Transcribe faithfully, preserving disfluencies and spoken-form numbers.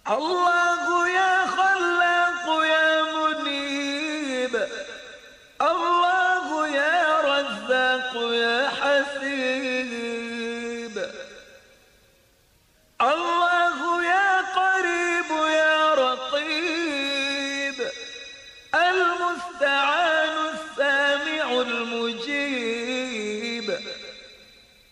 الله يا خلاق يا منيب، الله يا رزاق يا حسيب، الله يا قريب يا رقيب، المستعان